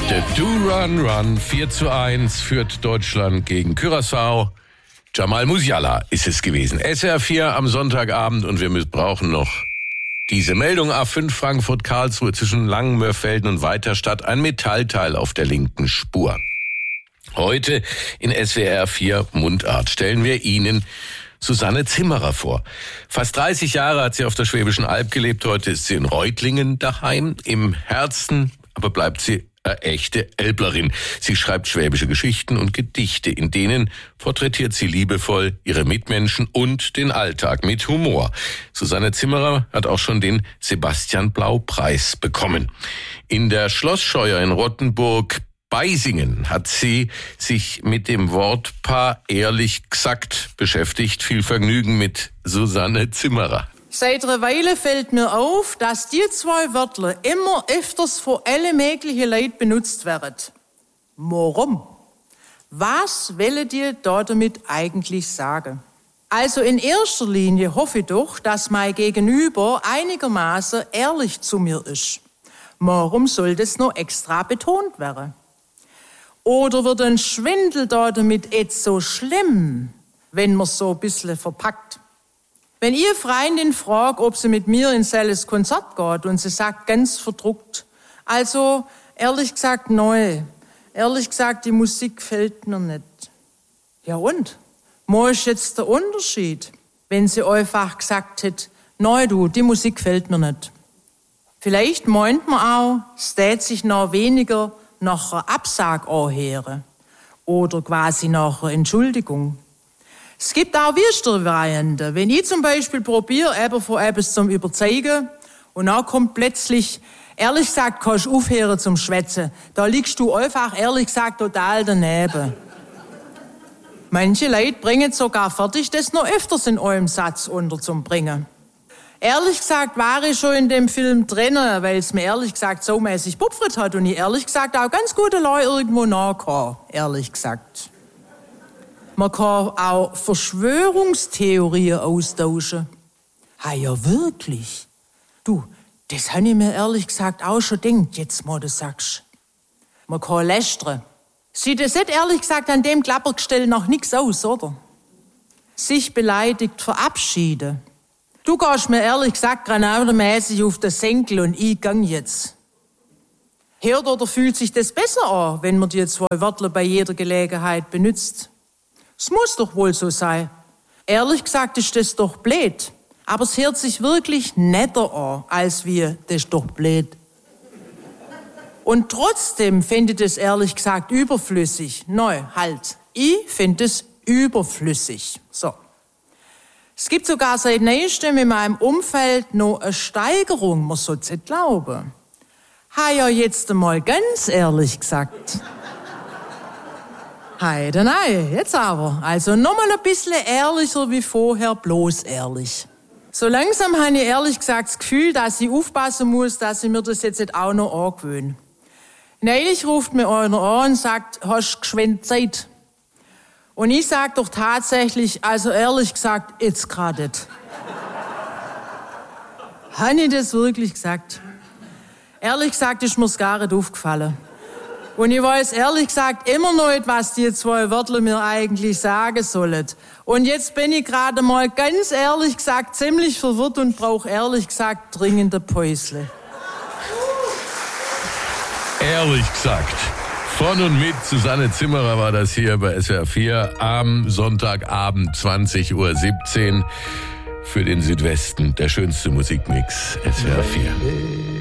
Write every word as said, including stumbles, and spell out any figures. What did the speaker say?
Der Do-Run-Run vier zu eins führt Deutschland gegen Curaçao. Jamal Musiala ist es gewesen. S R vier am Sonntagabend und wir brauchen noch diese Meldung. A fünf Frankfurt-Karlsruhe zwischen Langenmörfelden und Weiterstadt. Ein Metallteil auf der linken Spur. Heute in S W R vier Mundart stellen wir Ihnen Susanne Zimmerer vor. Fast dreißig Jahre hat sie auf der Schwäbischen Alb gelebt. Heute ist sie in Reutlingen daheim. Im Herzen aber bleibt sie eine echte Elblerin. Sie schreibt schwäbische Geschichten und Gedichte, in denen porträtiert sie liebevoll ihre Mitmenschen und den Alltag mit Humor. Susanne Zimmerer hat auch schon den Sebastian-Blau-Preis bekommen. In der Schlossscheuer in Rottenburg-Beisingen hat sie sich mit dem Wortpaar ehrlich gesagt beschäftigt. Viel Vergnügen mit Susanne Zimmerer. Seit einer Weile fällt mir auf, dass die zwei Wörter immer öfters von allen möglichen Leuten benutzt werden. Warum? Was wollen die damit eigentlich sagen? Also in erster Linie hoffe ich doch, dass mein Gegenüber einigermaßen ehrlich zu mir ist. Warum soll das noch extra betont werden? Oder wird ein Schwindel damit jetzt so schlimm, wenn man so ein bisschen verpackt? Wenn ihr Freundin fragt, ob sie mit mir in selles Konzert geht und sie sagt ganz verdruckt, also ehrlich gesagt neu, ehrlich gesagt die Musik gefällt mir nicht. Ja und? Wo ist jetzt der Unterschied, wenn sie einfach gesagt hätte, neu du, die Musik gefällt mir nicht. Vielleicht meint man auch, es tät sich noch weniger nach einer Absage anhören oder quasi nach einer Entschuldigung. Es gibt auch wüstere Varianten. Wenn ich zum Beispiel probiere, eben von etwas zum Überzeugen und dann kommt plötzlich, ehrlich gesagt, kannst du aufhören zum Schwätzen. Da liegst du einfach, ehrlich gesagt, total daneben. Manche Leute bringen sogar fertig, das noch öfters in eurem Satz unterzubringen. Ehrlich gesagt war ich schon in dem Film drin, weil es mir ehrlich gesagt so mäßig bupfert hat und ich ehrlich gesagt auch ganz gute Leute irgendwo nachkam, ehrlich gesagt. Man kann auch Verschwörungstheorien austauschen. Ah ja, wirklich? Du, das habe ich mir ehrlich gesagt auch schon gedacht, jetzt mal du sagst. Man kann lästern. Sieht es nicht ehrlich gesagt an dem Klappergestell noch nichts aus, oder? Sich beleidigt verabschieden. Du gehst mir ehrlich gesagt granatenmäßig auf den Senkel und ich gang jetzt. Hört oder fühlt sich das besser an, wenn man die zwei Wörter bei jeder Gelegenheit benutzt? Es muss doch wohl so sein. Ehrlich gesagt ist das doch blöd. Aber es hört sich wirklich netter an, als wir, das ist doch blöd. Und trotzdem finde ich das ehrlich gesagt überflüssig. Neu, halt. Ich finde es überflüssig. So. Es gibt sogar seit neuestem in meinem Umfeld noch eine Steigerung, man soll es nicht glauben. Ha ja jetzt einmal ganz ehrlich gesagt. Heide, nein, jetzt aber. Also nochmal ein bisschen ehrlicher wie vorher, bloß ehrlich. So langsam habe ich ehrlich gesagt das Gefühl, dass ich aufpassen muss, dass ich mir das jetzt nicht auch noch angewöhne. Neulich ruft mir einer an und sagt, hast du geschwind Zeit? Und ich sage doch tatsächlich, also ehrlich gesagt, jetzt gerade nicht. Habe ich das wirklich gesagt? Ehrlich gesagt ist mir's gar nicht aufgefallen. Und ich weiß ehrlich gesagt immer noch nicht, was die zwei Wörter mir eigentlich sagen sollen. Und jetzt bin ich gerade mal ganz ehrlich gesagt ziemlich verwirrt und brauche ehrlich gesagt dringend ein Päusle. Ehrlich gesagt. Von und mit Susanne Zimmerer war das hier bei S W R vier am Sonntagabend zwanzig Uhr siebzehn für den Südwesten. Der schönste Musikmix S W R vier.